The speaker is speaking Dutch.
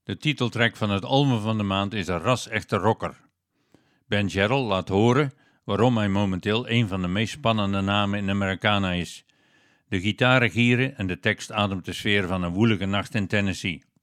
De titeltrack van het album van de maand is een ras-echte rocker. Ben Jarrell laat horen waarom hij momenteel een van de meest spannende namen in Americana is. De gitaren gieren en de tekst ademt de sfeer van een woelige nacht in Tennessee.